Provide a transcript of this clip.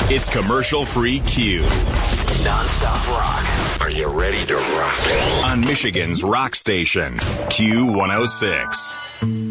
It's commercial-free Q. Non-stop rock. Are you ready to rock? On Michigan's rock station, Q106.